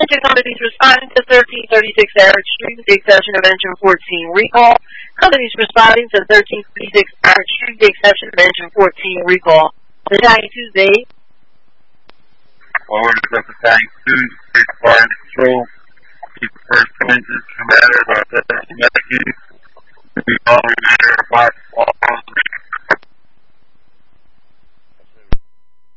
Attention companies responding to 1336 Eric Street with the exception of engine 14 recall. Companies responding to 1336 Eric Street with the exception of engine 14 recall. Battalion Tuesday. Forward is up Battalion 2, State Fire Control. Keep the first engines, no matter about that.